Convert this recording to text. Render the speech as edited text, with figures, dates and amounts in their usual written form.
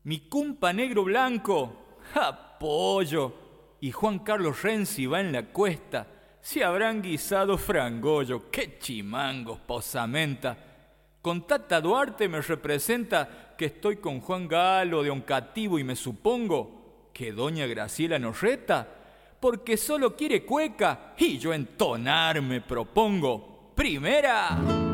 Mi cumpa negro blanco, apoyo. Y Juan Carlos Renzi va en la cuesta. Se habrán guisado frangollo, qué chimangos, posamenta. Con Tata Duarte me representa que estoy con Juan Galo de Oncativo y me supongo que doña Graciela nos reta porque solo quiere cueca y yo entonar me propongo. Primera.